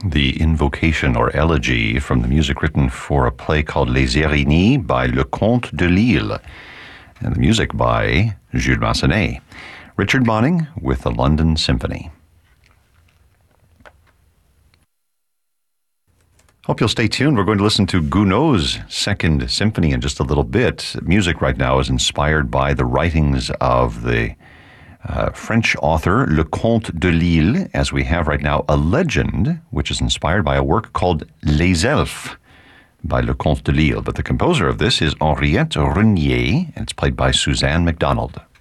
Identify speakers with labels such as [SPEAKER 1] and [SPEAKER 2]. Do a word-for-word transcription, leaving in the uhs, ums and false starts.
[SPEAKER 1] the invocation or elegy from the music written for a play called Les Erinis by Leconte de Lisle, and the music by Jules Massenet. Richard Bonning with the London Symphony. Hope you'll stay tuned. We're going to listen to Gounod's Second Symphony in just a little bit. Music right now is inspired by the writings of the uh, French author Leconte de Lisle, as we have right now a legend which is inspired by a work called Les Elfes by Leconte de Lisle. But the composer of this is Henriette Renier, and it's played by Suzanne MacDonald.